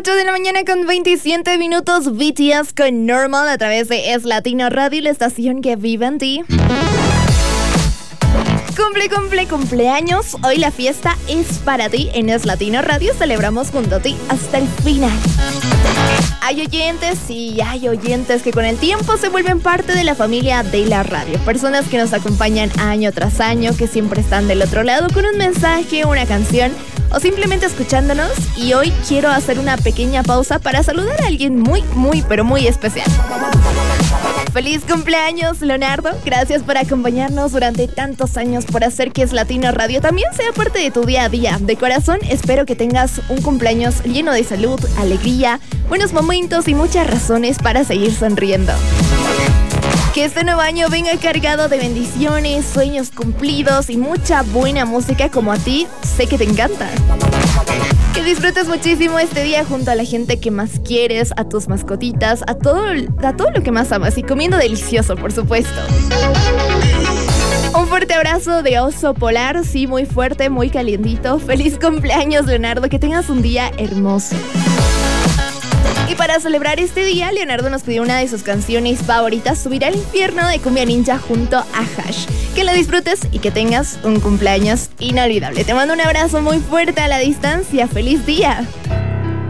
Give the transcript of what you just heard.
8 de la mañana con 27 minutos. BTS con Normal a través de Es Latino Radio, la estación que vive en ti. Cumpleaños. Hoy la fiesta es para ti. En Es Latino Radio celebramos junto a ti hasta el final. Hay oyentes que con el tiempo se vuelven parte de la familia de la radio. Personas que nos acompañan año tras año, que siempre están del otro lado con un mensaje, una canción o simplemente escuchándonos. Y hoy quiero hacer una pequeña pausa para saludar a alguien muy especial. ¡Feliz cumpleaños, Leonardo! Gracias por acompañarnos durante tantos años, por hacer que Es Latino Radio también sea parte de tu día a día. De corazón, espero que tengas un cumpleaños lleno de salud, alegría, buenos momentos y muchas razones para seguir sonriendo. Que este nuevo año venga cargado de bendiciones, sueños cumplidos y mucha buena música como a ti sé que te encanta. Que disfrutes muchísimo este día junto a la gente que más quieres, a tus mascotitas, a todo lo que más amas y comiendo delicioso, por supuesto. Un fuerte abrazo de oso polar, sí, muy fuerte, muy calientito. Feliz cumpleaños, Leonardo, que tengas un día hermoso. Y para celebrar este día, Leonardo nos pidió una de sus canciones favoritas, Subir al Infierno de Cumbia Ninja junto a Hash. Que la disfrutes y que tengas un cumpleaños inolvidable. Te mando un abrazo muy fuerte a la distancia. ¡Feliz día!